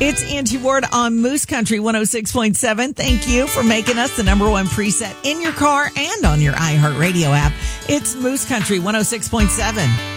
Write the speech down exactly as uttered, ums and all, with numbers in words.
It's Angie Ward on Moose Country one oh six point seven. Thank you for making us the number one preset in your car and on your iHeartRadio app. It's Moose Country one oh six point seven.